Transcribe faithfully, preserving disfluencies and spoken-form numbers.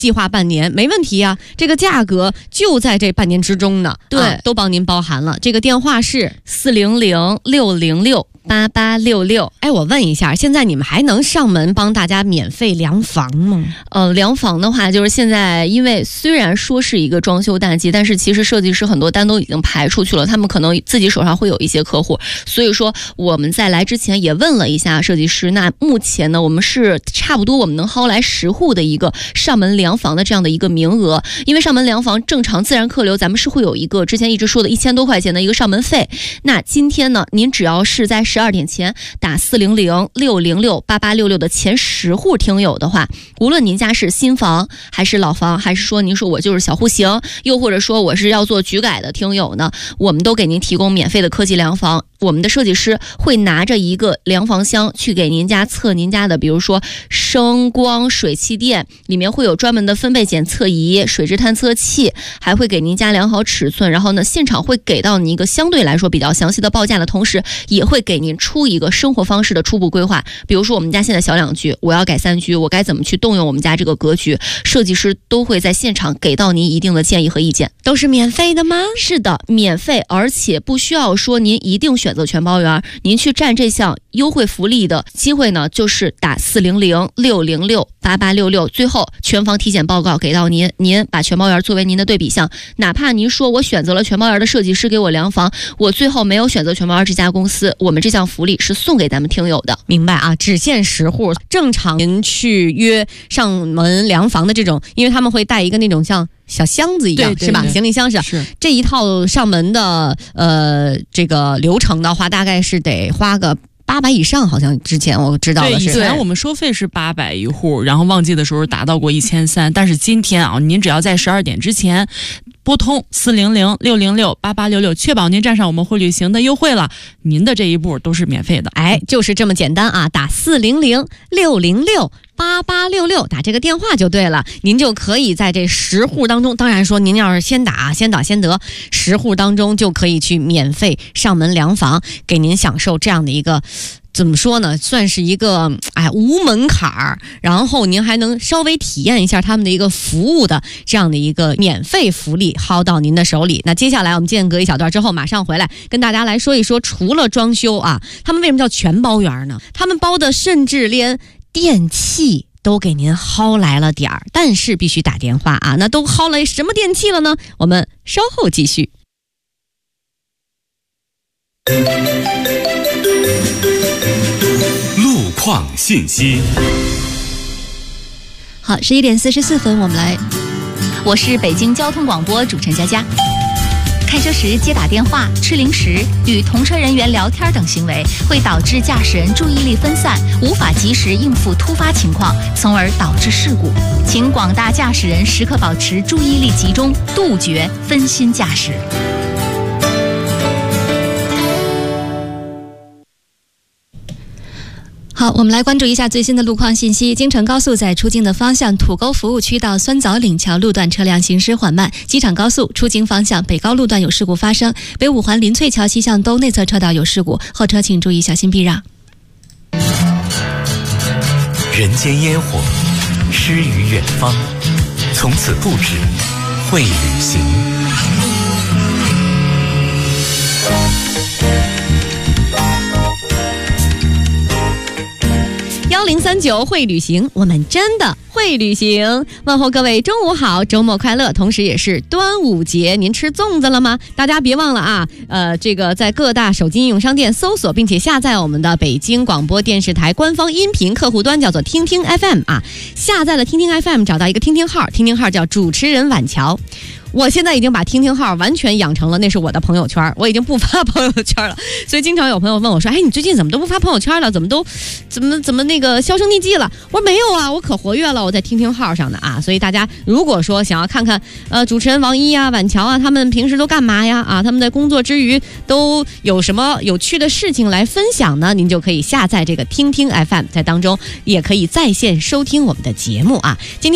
计划半年没问题啊，这个价格就在这半年之中呢。 对、 啊，都帮您包含了。这个电话是四零零六零六八八六六。 哎，我问一下，现在你们还能上门帮大家免费量房吗？ 呃，量房的话，就是现在因为虽然说是一个装修淡季，但是其实设计师很多单都已经排出去了，他们可能自己手上会有一些客户，所以说我们在来之前也问了一下设计师，那目前呢，我们是差不多我们能薅来十户的一个上门量房的这样的一个名额，因为上门量房正常自然客流，咱们是会有一个之前一直说的一千多块钱的一个上门费。那今天呢，您只要是在十二点前打四零零六零六八八六六的前十户听友的话，无论您家是新房还是老房，还是说您说我就是小户型，又或者说我是要做局改的听友呢，我们都给您提供免费的科技量房。我们的设计师会拿着一个量房箱去给您家测您家的，比如说声光水气电，里面会有专门的分贝检测仪、水质探测器，还会给您家量好尺寸，然后呢，现场会给到您一个相对来说比较详细的报价的同时，也会给您出一个生活方式的初步规划。比如说我们家现在小两居，我要改三居，我该怎么去动用我们家这个格局，设计师都会在现场给到您一定的建议和意见。 都是免费的吗？ 是的，免费，而且不需要说您一定选择全包圆，您去占这项优惠福利的机会呢，就是打四零零六零六八八六六，最后全房体检报告给到您，您把全包圆作为您的对比项，哪怕您说我选择了全包圆的设计师给我量房，我最后没有选择全包圆这家公司，我们这项福利是送给咱们听友的。 明白啊，只限十户。正常您去约上门量房的这种，因为他们会带一个那种像小箱子一样， 对对对是吧？行李箱是是这一套上门的呃这个流程的话，大概是得花个八百以上，好像之前我知道的是。 对，以前我们收费是八百一户，然后旺季的时候达到过一千三，但是今天啊，您只要在十二点之前拨通四零零六零六八八六六，确保您占上我们会旅行的优惠了，您的这一步都是免费的。 哎，就是这么简单啊！打四零零六零六八八六六，打这个电话就对了，您就可以在这十户当中，当然说您要是先打先打先得，十户当中就可以去免费上门量房，给您享受这样的一个。怎么说呢，算是一个哎无门槛儿，然后您还能稍微体验一下他们的一个服务的这样的一个免费福利薅到您的手里。那接下来我们间隔一小段之后马上回来跟大家来说一说，除了装修啊，他们为什么叫全包圆呢？他们包的甚至连电器都给您薅来了点儿，但是必须打电话啊。那都薅来什么电器了呢？我们稍后继续。 路况信息。 好，十一点四十四分，我们来， 我是北京交通广播主持人佳佳。开车时接打电话、吃零食、与同车人员聊天等行为，会导致驾驶人注意力分散，无法及时应付突发情况，从而导致事故。请广大驾驶人时刻保持注意力集中，杜绝分心驾驶。 好，我们来关注一下最新的路况信息。京承高速在出京的方向土沟服务区到酸枣岭桥路段车辆行驶缓慢，机场高速出京方向北高路段有事故发生，北五环林翠桥西向东内侧车道有事故，后车请注意小心避让。 人间烟火，诗与远方，从此不止会旅行。 幺零三九会旅行，我们真的会旅行。问候各位中午好，周末快乐，同时也是端午节，您吃粽子了吗？大家别忘了啊，呃，这个在各大手机应用商店搜索并且下载我们的北京广播电视台官方音频客户端，叫做听听 F M 啊。下载了听听 F M， 找到一个听听号，听听号叫主持人晚桥。我现在已经把听听号完全养成了那是我的朋友圈，我已经不发朋友圈了，所以经常有朋友问我说，哎，你最近怎么都不发朋友圈了，怎么都怎么怎么那个销声匿迹了？我说没有啊，我可活跃了，我在听听号上的啊。所以大家如果说想要看看呃主持人王一啊、晚桥啊，他们平时都干嘛呀？啊，他们在工作之余都有什么有趣的事情来分享呢？您就可以下载这个听听 F M， 在当中也可以在线收听我们的节目啊。今天